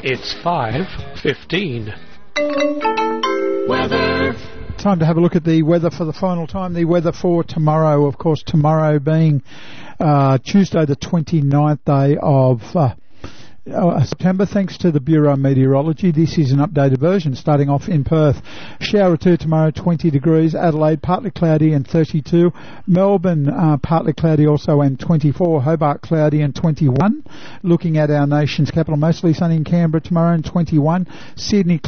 It's 5:15. Weather. Time to have a look at the weather for the final time. The weather for tomorrow, of course, tomorrow being Tuesday the 29th day of September, thanks to the Bureau of Meteorology. This is an updated version starting off in Perth. Shower or two tomorrow, 20 degrees. Adelaide, partly cloudy and 32. Melbourne, partly cloudy also and 24. Hobart, cloudy and 21. Looking at our nation's capital, mostly sunny in Canberra tomorrow and 21. Sydney,